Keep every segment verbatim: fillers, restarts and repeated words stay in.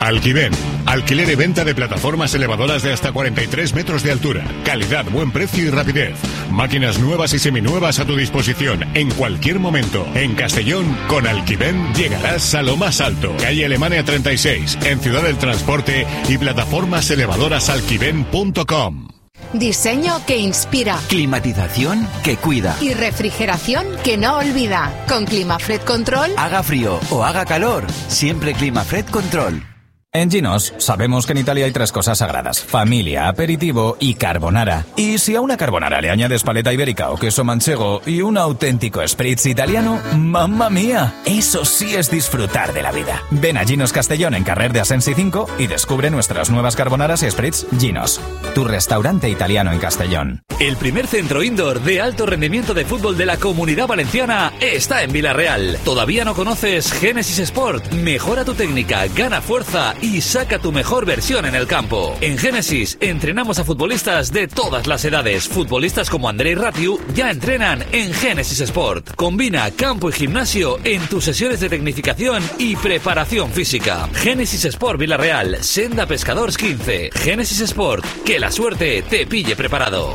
Alquiven, alquiler y venta de plataformas elevadoras de hasta cuarenta y tres metros de altura. Calidad, buen precio y rapidez. Máquinas nuevas y seminuevas a tu disposición en cualquier momento. En Castellón, con Alquiven llegarás a lo más alto. Calle Alemania treinta y seis, en Ciudad del Transporte y plataformas elevadoras alquiven punto com. Diseño que inspira. Climatización que cuida. Y refrigeración que no olvida. Con Climafred Control. Haga frío o haga calor, siempre Climafred Control. En Ginos sabemos que en Italia hay tres cosas sagradas: familia, aperitivo y carbonara. Y si a una carbonara le añades paleta ibérica o queso manchego y un auténtico spritz italiano, ¡mamma mía! Eso sí es disfrutar de la vida. Ven a Ginos Castellón en Carrer de Asensi cinco y descubre nuestras nuevas carbonaras y spritz Ginos, tu restaurante italiano en Castellón. El primer centro indoor de alto rendimiento de fútbol de la Comunidad Valenciana está en Villarreal. ¿Todavía no conoces Génesis Sport? Mejora tu técnica, gana fuerza y saca tu mejor versión en el campo. En Génesis entrenamos a futbolistas de todas las edades. Futbolistas como Andrei Ratiu ya entrenan en Génesis Sport. Combina campo y gimnasio en tus sesiones de tecnificación y preparación física. Génesis Sport Villarreal, Senda Pescadores quince. Génesis Sport, que la suerte te pille preparado.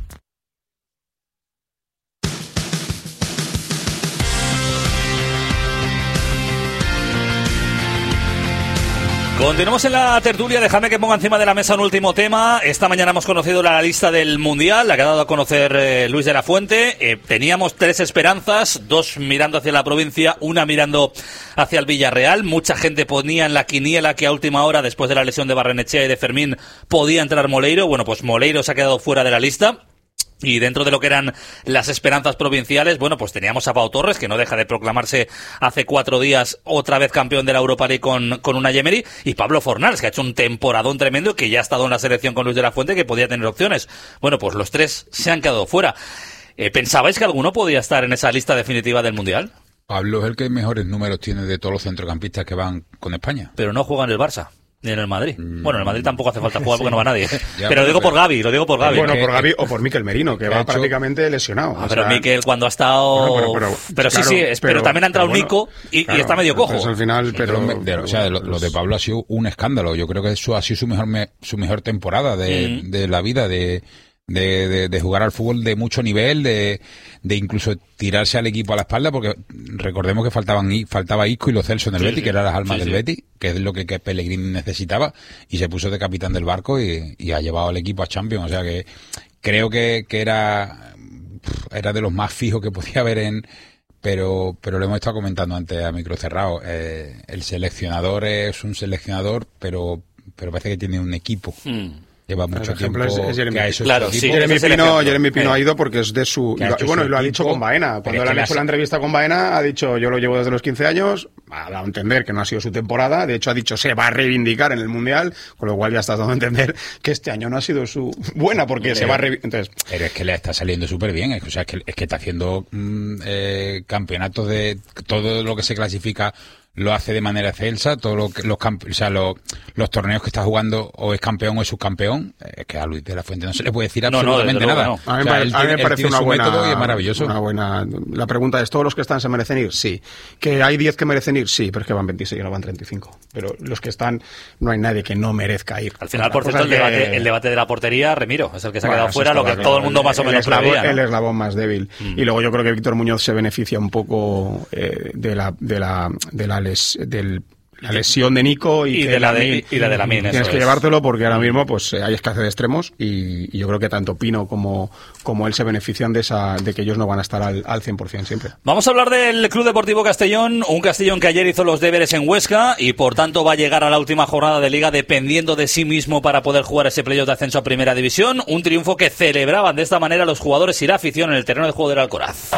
Continuamos en la tertulia. Déjame que ponga encima de la mesa un último tema. Esta mañana hemos conocido la lista del Mundial, la que ha dado a conocer eh, Luis de la Fuente. Eh, teníamos tres esperanzas, dos mirando hacia la provincia, una mirando hacia el Villarreal. Mucha gente ponía en la quiniela que a última hora, después de la lesión de Barrenechea y de Fermín, podía entrar Moleiro. Bueno, pues Moleiro se ha quedado fuera de la lista. Y dentro de lo que eran las esperanzas provinciales, bueno, pues teníamos a Pau Torres, que no deja de proclamarse hace cuatro días otra vez campeón de la Europa League con, con una Emery, y Pablo Fornals, que ha hecho un temporadón tremendo, que ya ha estado en la selección con Luis de la Fuente, que podía tener opciones. Bueno, pues los tres se han quedado fuera. Eh, ¿Pensabais que alguno podía estar en esa lista definitiva del Mundial? Pablo es el que mejores números tiene de todos los centrocampistas que van con España. Pero no juega en el Barça. Ni en el Madrid. Mm. Bueno, en el Madrid tampoco hace falta jugar porque sí. No va nadie. Ya, pero lo digo por Gavi, lo digo por Gavi. Bueno, por Gavi o por Mikel Merino, que va hecho... prácticamente lesionado. Ah, pero sea... Mikel cuando ha estado... Bueno, pero, pero, pero claro, sí, sí, es, pero, pero también ha entrado bueno, Nico y, claro, y está medio cojo. Al final, pero... De, o sea, lo, lo de Pablo ha sido un escándalo. Yo creo que eso ha sido su mejor me, su mejor temporada de, mm. de la vida, de... De, de, de jugar al fútbol de mucho nivel, de, de incluso tirarse al equipo a la espalda, porque recordemos que faltaban faltaba Isco y Lo Celso en el sí, Betis, sí. que eran las almas sí, del sí. Betis, que es lo que, que Pellegrini necesitaba, y se puso de capitán del barco y, y ha llevado al equipo a Champions. O sea que creo que, que era, era de los más fijos que podía haber en... Pero, pero lo hemos estado comentando antes a micro cerrado. Eh, el seleccionador es un seleccionador, pero, pero parece que tiene un equipo. Mm. Lleva mucho tiempo es, es Jeremy, que a eso claro, sí, Jeremy, Pino, Jeremy Pino ha ido porque es de su... Y, bueno, y lo ha dicho con Baena. Cuando le han hecho la entrevista con Baena, ha dicho, yo lo llevo desde los quince años, ha dado a entender que no ha sido su temporada, de hecho ha dicho, se va a reivindicar en el Mundial, con lo cual ya estás dando a entender que este año no ha sido su buena, porque pero, se va a reivindicar. Entonces, pero es que le está saliendo súper bien, es, o sea, es que, es que está haciendo mm, eh, campeonatos de... Todo lo que se clasifica lo hace de manera excelsa, todos lo los o sea, los, los torneos que está jugando o es campeón o es subcampeón, es que a Luis de la Fuente no se le puede decir absolutamente no, no, nada. No. A mí, o sea, él, a mí me parece una buena, y es maravilloso. Una buena. La pregunta es, ¿todos los que están se merecen ir? Sí. ¿Que hay diez que merecen ir? Sí, pero es que van veintiséis, no van treinta y cinco. Pero los que están, no hay nadie que no merezca ir. Al final, por cierto, el, que... debate, el debate de la portería, Remiro, es el que se ha bueno, quedado fuera, lo que claro, todo el mundo más o menos preveía, ¿no? El eslabón más débil. Mm. Y luego yo creo que Víctor Muñoz se beneficia un poco eh, de la, de la, de la les, del la lesión de Nico y, y, de, la de, y la de Lamine. Tienes que es. llevártelo porque ahora mismo pues hay escasez de extremos y, y yo creo que tanto Pino como, como él se benefician de esa de que ellos no van a estar al, al cien por ciento siempre. Vamos a hablar del Club Deportivo Castellón, un Castellón que ayer hizo los deberes en Huesca y por tanto va a llegar a la última jornada de Liga dependiendo de sí mismo para poder jugar ese playoff de ascenso a Primera División, un triunfo que celebraban de esta manera los jugadores y la afición en el terreno de juego del Alcoraz.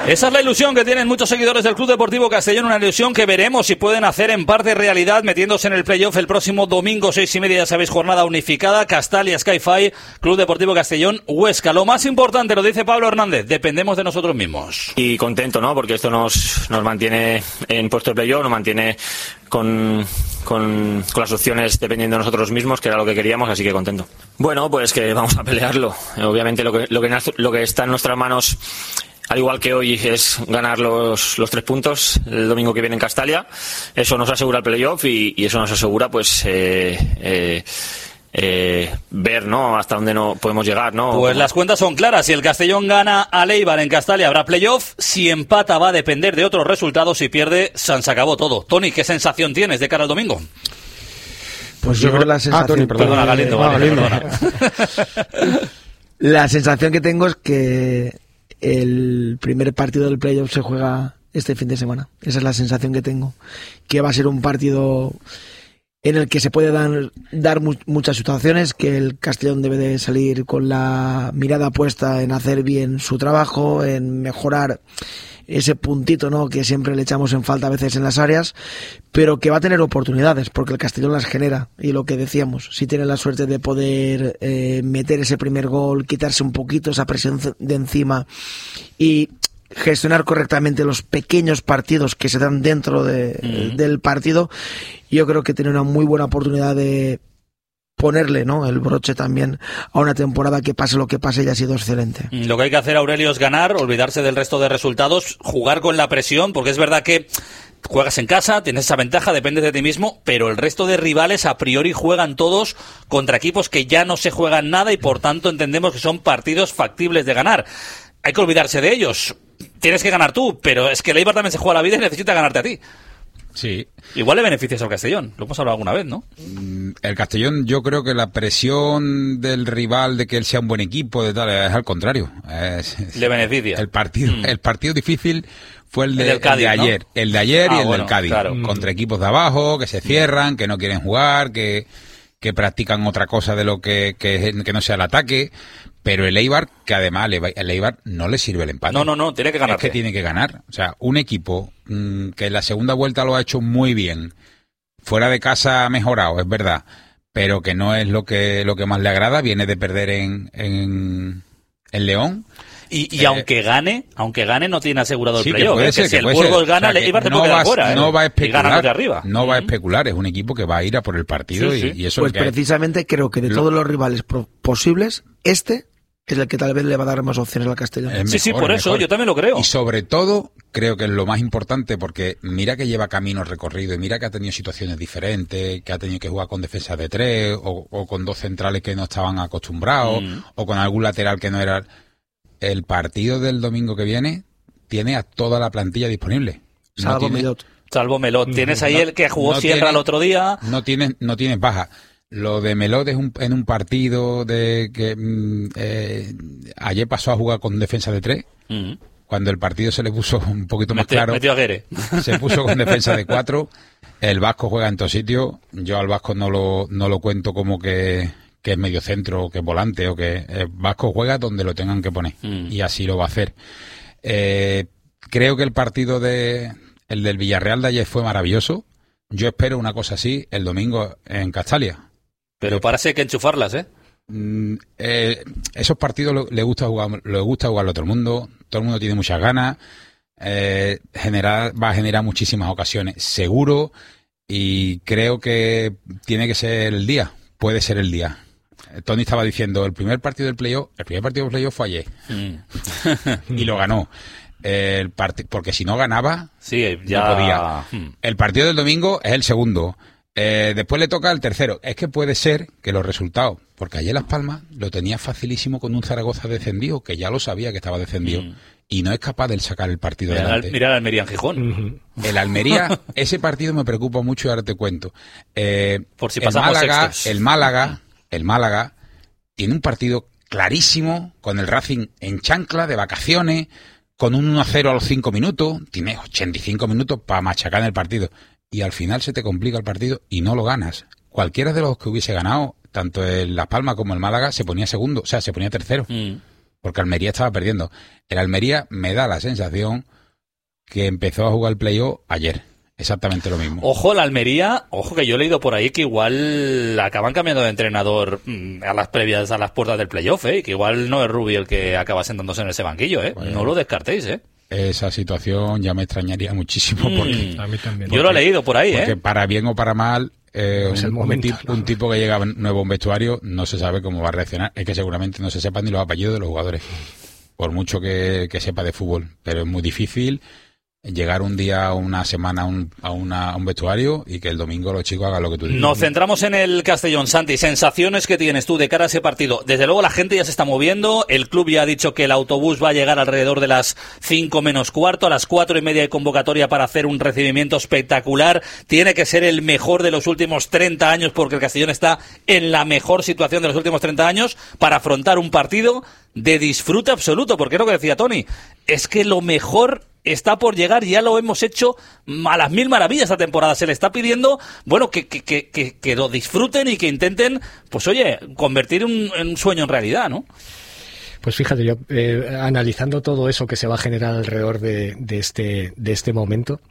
Esa es la ilusión que tienen muchos seguidores del Club Deportivo Castellón, una ilusión que veremos si pueden hacer en parte realidad metiéndose en el playoff el próximo domingo, seis y media, ya sabéis, jornada unificada, Castalia, Sky-Fi, Club Deportivo Castellón, Huesca. Lo más importante, lo dice Pablo Hernández, dependemos de nosotros mismos. Y contento, ¿no? Porque esto nos, nos mantiene en puesto de playoff, nos mantiene con, con, con las opciones dependiendo de nosotros mismos, que era lo que queríamos, así que contento. Bueno, pues que vamos a pelearlo. Obviamente lo que, lo que, lo que está en nuestras manos, al igual que hoy, es ganar los, los tres puntos el domingo que viene en Castalia. Eso nos asegura el playoff y, y eso nos asegura, pues, eh, eh, eh, ver, ¿no?, hasta dónde no podemos llegar, ¿no? Pues las cuentas son claras. Si el Castellón gana al Eibar en Castalia, habrá playoff. Si empata, va a depender de otros resultados. Si pierde, se acabó todo. Tony, ¿qué sensación tienes de cara al domingo? Pues yo creo la sensación... Ah, Tony, perdona, Galindo, vale, Galindo, Galindo. La sensación que tengo es que el primer partido del playoff se juega este fin de semana. Esa es la sensación que tengo. Que va a ser un partido en el que se puede dar, dar mu- muchas situaciones, que el Castellón debe de salir con la mirada puesta en hacer bien su trabajo, en mejorar ese puntito, ¿no?, que siempre le echamos en falta a veces en las áreas, pero que va a tener oportunidades, porque el Castellón las genera, y lo que decíamos, si tiene la suerte de poder eh, meter ese primer gol, quitarse un poquito esa presión de encima y gestionar correctamente los pequeños partidos que se dan dentro de, mm. del partido, yo creo que tiene una muy buena oportunidad de ponerle, ¿no?, el broche también a una temporada que pase lo que pase y ha sido excelente. Lo que hay que hacer, Aurelio, es ganar, olvidarse del resto de resultados, jugar con la presión, porque es verdad que juegas en casa, tienes esa ventaja, dependes de ti mismo, pero el resto de rivales a priori juegan todos contra equipos que ya no se juegan nada y por tanto entendemos que son partidos factibles de ganar. Hay que olvidarse de ellos. Tienes que ganar tú, pero es que el Eibar también se juega la vida y necesita ganarte a ti. Sí. Igual le beneficias al Castellón, lo hemos hablado alguna vez, ¿no? El Castellón, yo creo que la presión del rival de que él sea un buen equipo, de tal, es al contrario. Es, le beneficia. El partido, mm. el partido difícil fue el de, el del Cádiz, el de ayer, ¿no? El de ayer ah, y el bueno, del Cádiz, claro. Contra equipos de abajo, que se cierran, que no quieren jugar, que, que practican otra cosa de lo que, que, que no sea el ataque. Pero el Eibar, que además el Eibar no le sirve el empate. No, no, no, tiene que ganar. Es que tiene que ganar. O sea, un equipo mmm, que en la segunda vuelta lo ha hecho muy bien, fuera de casa ha mejorado, es verdad, pero que no es lo que lo que más le agrada, viene de perder en, en, en León. Y, y eh, aunque gane, aunque gane no tiene asegurado el sí, playoff. Que ser, que si que el Burgos gana, o sea, el Eibar te no puede quedar va, fuera. No ¿eh? va a especular, de arriba. no mm. va a especular, es un equipo que va a ir a por el partido sí, y, sí. y eso pues es lo que precisamente hay. Creo que de lo... todos los rivales pro- posibles, este es el que tal vez le va a dar más opciones al Castellón. Mejor, sí, sí, por eso, mejor. Yo también lo creo. Y sobre todo, creo que es lo más importante, porque mira que lleva caminos recorridos, y mira que ha tenido situaciones diferentes, que ha tenido que jugar con defensa de tres, o, o con dos centrales que no estaban acostumbrados, mm. o con algún lateral que no era... El partido del domingo que viene tiene a toda la plantilla disponible. Salvo no tiene, Melot. Salvo Melot. Tienes ahí no, el que jugó no Sierra tiene, el otro día. No tienes, no tienes baja. Lo de Melot es un, en un partido de que eh, ayer pasó a jugar con defensa de tres. Mm. Cuando el partido se le puso un poquito más metió, claro, metió a Guere. Se puso con defensa de cuatro. El Vasco juega en todos sitios. Yo al Vasco no lo, no lo cuento como que, que es medio centro o que es volante o que el Vasco juega donde lo tengan que poner. Mm. Y así lo va a hacer. Eh, creo que el partido de el del Villarreal de ayer fue maravilloso. Yo espero una cosa así el domingo en Castalia. Pero parece que enchufarlas, ¿eh? Mm, eh esos partidos lo, le gusta jugar, le gusta jugarlo a todo el mundo. Todo el mundo tiene muchas ganas. Eh, generar, va a generar muchísimas ocasiones, seguro. Y creo que tiene que ser el día. Puede ser el día. Tony estaba diciendo, el primer partido del playoff, el primer partido del playoff fue ayer. Mm. Y lo ganó. El part- porque si no ganaba, sí, ya no podía. El partido del domingo es el segundo. Eh, después le toca el tercero. Es que puede ser que los resultados, porque ayer Las Palmas lo tenía facilísimo con un Zaragoza descendido, que ya lo sabía que estaba descendido, mm. y no es capaz de sacar el partido mira, adelante. Mira el Almería en Gijón. Uh-huh. El Almería, ese partido me preocupa mucho y ahora te cuento. Eh, Por si el pasamos Málaga, sextos. el Málaga, el Málaga tiene un partido clarísimo con el Racing en chancla, de vacaciones, con un uno a cero a los cinco minutos, tiene ochenta y cinco minutos para machacar en el partido. Y al final se te complica el partido y no lo ganas. Cualquiera de los que hubiese ganado, tanto el Las Palmas como el Málaga, se ponía segundo, o sea, se ponía tercero. Mm. porque Almería estaba perdiendo. El Almería me da la sensación que empezó a jugar el playoff ayer. Exactamente lo mismo. Ojo, la Almería, ojo que yo he leído por ahí que igual acaban cambiando de entrenador a las previas, a las puertas del playoff, ¿eh? Y que igual no es Rubi el que acaba sentándose en ese banquillo, ¿eh? Bueno, no lo descartéis, ¿eh? Esa situación ya me extrañaría muchísimo porque... Mm, a mí también. Yo porque, lo he leído por ahí, ¿eh? Porque para bien o para mal, eh, un, momento, un, tipo, ¿no? un tipo que llega nuevo a un vestuario no se sabe cómo va a reaccionar. Es que seguramente no se sepan ni los apellidos de los jugadores. Por mucho que, que sepa de fútbol. Pero es muy difícil llegar un día, una semana a un, a, una, a un vestuario y que el domingo los chicos hagan lo que tú dices. Nos centramos en el Castellón, Santi. Sensaciones que tienes tú de cara a ese partido. Desde luego la gente ya se está moviendo. El club ya ha dicho que el autobús va a llegar alrededor de las cinco menos cuarto. A las cuatro y media hay convocatoria para hacer un recibimiento espectacular. Tiene que ser el mejor de los últimos treinta años porque el Castellón está en la mejor situación de los últimos treinta años para afrontar un partido de disfrute absoluto. Porque es lo que decía Tony. Es que lo mejor está por llegar, ya lo hemos hecho a las mil maravillas esta temporada. Se le está pidiendo, bueno, que, que, que, que, que lo disfruten y que intenten, pues oye, convertir un, un sueño en realidad, ¿no? Pues fíjate, yo eh, analizando todo eso que se va a generar alrededor de, de este de este momento,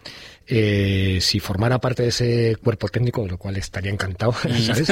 eh, si formara parte de ese cuerpo técnico, de lo cual estaría encantado, ¿sabes?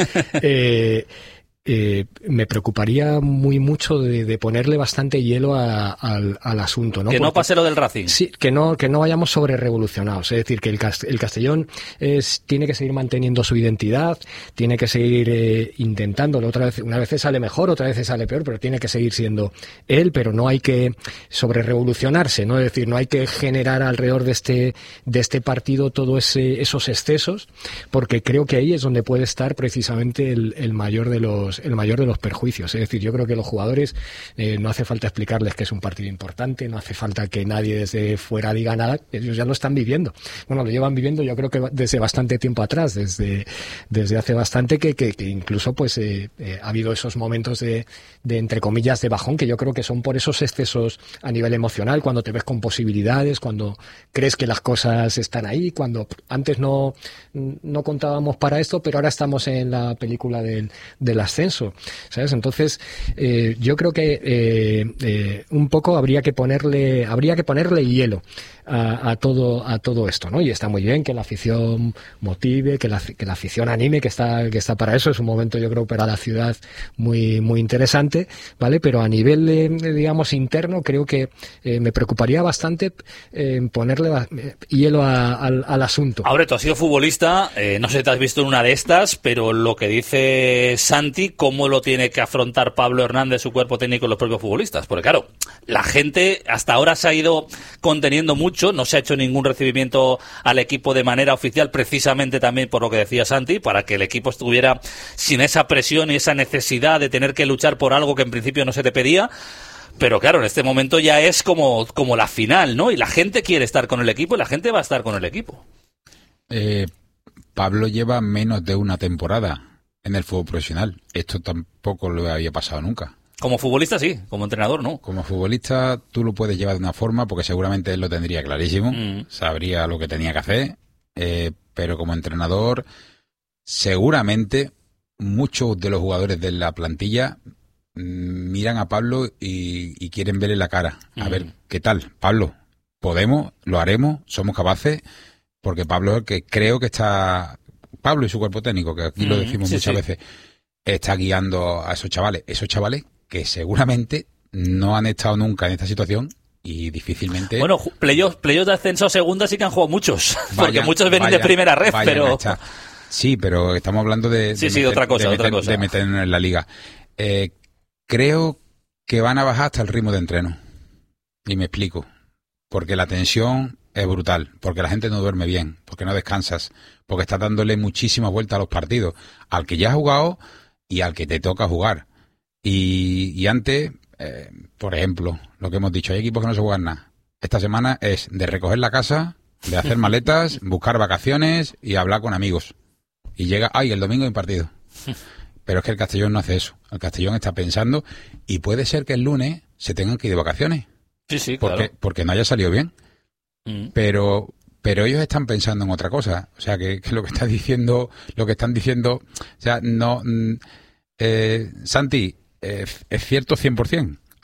eh, Eh, me preocuparía muy mucho de, de ponerle bastante hielo a, a, al, al asunto, ¿no? Que no Porque, pase lo del Racing. Sí, que no, que no vayamos sobre revolucionados. Es decir, que el, Cast- el Castellón es, tiene que seguir manteniendo su identidad, tiene que seguir eh, intentándolo. Otra vez, una vez sale mejor, otra vez sale peor, pero tiene que seguir siendo él, pero no hay que sobre revolucionarse, ¿no? Es decir, no hay que generar alrededor de este, de este partido todos ese, esos excesos, porque creo que ahí es donde puede estar precisamente el, el mayor de los el mayor de los perjuicios. Es decir, yo creo que los jugadores eh, no hace falta explicarles que es un partido importante, no hace falta que nadie desde fuera diga nada, ellos ya lo están viviendo. Bueno, lo llevan viviendo yo creo que desde bastante tiempo atrás, desde, desde hace bastante que, que, que incluso pues eh, eh, ha habido esos momentos de, de, entre comillas, de bajón, que yo creo que son por esos excesos a nivel emocional, cuando te ves con posibilidades, cuando crees que las cosas están ahí, cuando antes no, no contábamos para esto, pero ahora estamos en la película del, del ascenso. ¿Sabes? Entonces, eh, yo creo que eh, eh, un poco habría que ponerle, habría que ponerle hielo a, a todo, a todo esto, ¿no? Y está muy bien que la afición motive, que la, que la afición anime, que está, que está para eso. Es un momento, yo creo, para la ciudad muy, muy interesante, ¿vale? Pero a nivel, de, digamos, interno, creo que eh, me preocuparía bastante eh, ponerle eh, hielo a, al, al asunto. Ahora, tú has sido futbolista, eh, no sé si te has visto en una de estas, pero lo que dice Santi, cómo lo tiene que afrontar Pablo Hernández, su cuerpo técnico y los propios futbolistas. Porque claro, la gente hasta ahora se ha ido conteniendo mucho, no se ha hecho ningún recibimiento al equipo de manera oficial, precisamente también por lo que decía Santi, para que el equipo estuviera sin esa presión y esa necesidad de tener que luchar por algo que en principio no se te pedía. Pero claro, en este momento ya es como, como la final, ¿no? Y la gente quiere estar con el equipo y la gente va a estar con el equipo. Eh, Pablo lleva menos de una temporada en el fútbol profesional. Esto tampoco lo había pasado nunca. Como futbolista sí, como entrenador no. Como futbolista tú lo puedes llevar de una forma porque seguramente él lo tendría clarísimo, mm. sabría lo que tenía que hacer, eh, pero como entrenador seguramente muchos de los jugadores de la plantilla mm, miran a Pablo y, y quieren verle la cara, a mm. ver qué tal. Pablo, podemos, lo haremos, somos capaces, porque Pablo es el que creo que está... Pablo y su cuerpo técnico, que aquí mm, lo decimos sí, muchas sí. veces, está guiando a esos chavales. Esos chavales que seguramente no han estado nunca en esta situación y difícilmente... Bueno, playoffs play de ascenso a segunda sí que han jugado muchos, vayan, porque muchos vienen vayan, de primera red, pero... Sí, pero estamos hablando de, sí, de, sí, meter, otra cosa, de, otra meter, cosa. de meternos en la liga. Eh, creo que van a bajar hasta el ritmo de entreno. Y me explico. Porque la tensión es brutal, porque la gente no duerme bien, porque no descansas, porque estás dándole muchísimas vueltas a los partidos, al que ya has jugado y al que te toca jugar. Y, y antes, eh, por ejemplo, lo que hemos dicho, hay equipos que no se juegan nada. Esta semana es de recoger la casa, de hacer maletas, buscar vacaciones y hablar con amigos. Y llega, ay, el domingo hay partido. Pero es que el Castellón no hace eso. El Castellón está pensando y puede ser que el lunes se tengan que ir de vacaciones. Sí, sí, porque, claro. Porque no haya salido bien. Mm. Pero... Pero ellos están pensando en otra cosa. O sea, que, que lo que está diciendo, lo que están diciendo, o sea, no, eh, Santi, eh, es cierto cien por ciento.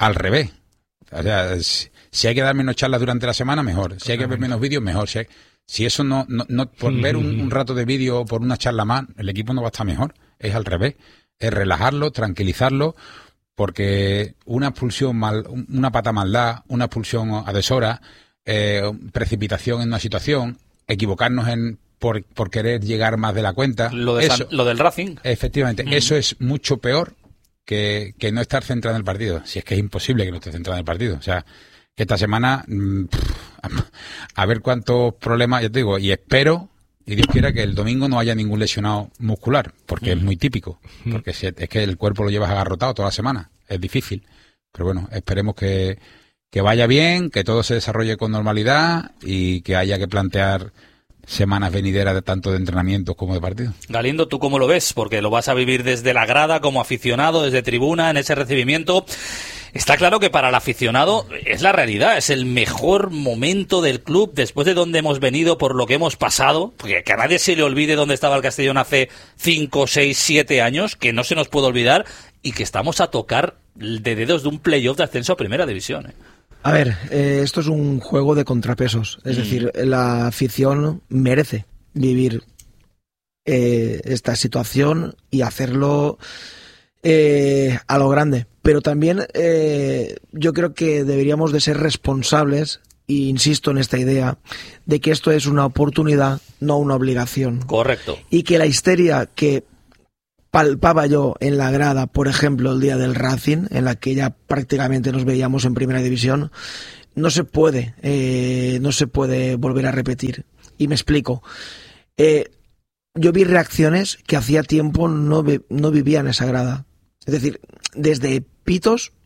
al revés. O sea, si, si hay que dar menos charlas durante la semana, mejor. Si hay que ver menos vídeos, mejor. Si, hay, si eso no, no, no por ver un, un rato de vídeo o por una charla más, el equipo no va a estar mejor. Es al revés. Es relajarlo, tranquilizarlo, porque una expulsión mal, una pata mal dada, una expulsión a deshora, eh, precipitación en una situación, equivocarnos en por, por querer llegar más de la cuenta. Lo, de eso, San, lo del Racing. Efectivamente, mm. eso es mucho peor que, que no estar centrado en el partido. Si es que es imposible que no esté centrado en el partido. O sea, que esta semana, pff, a ver cuántos problemas, ya te digo, y espero, y Dios quiera, que el domingo no haya ningún lesionado muscular, porque mm. es muy típico, porque es que el cuerpo lo llevas agarrotado toda la semana, es difícil. Pero bueno, esperemos que, que vaya bien, que todo se desarrolle con normalidad y que haya que plantear semanas venideras de tanto de entrenamientos como de partidos. Galindo, ¿tú cómo lo ves? Porque lo vas a vivir desde la grada, como aficionado, desde tribuna, en ese recibimiento. Está claro que para el aficionado es la realidad, es el mejor momento del club después de donde hemos venido, por lo que hemos pasado, porque que a nadie se le olvide dónde estaba el Castellón hace cinco, seis, siete años, que no se nos puede olvidar, y que estamos a tocar de dedos de un playoff de ascenso a Primera División, ¿eh? A ver, eh, esto es un juego de contrapesos. Es mm. decir, la afición merece vivir eh, esta situación y hacerlo eh, a lo grande. Pero también eh, yo creo que deberíamos de ser responsables, e insisto en esta idea, de que esto es una oportunidad, no una obligación. Correcto. Y que la histeria que palpaba yo en la grada, por ejemplo, el día del Racing, en la que ya prácticamente nos veíamos en Primera División, no se puede, eh, no se puede volver a repetir. Y me explico. Eh, yo vi reacciones que hacía tiempo no, vi, no vivía en esa grada. Es decir, desde pitos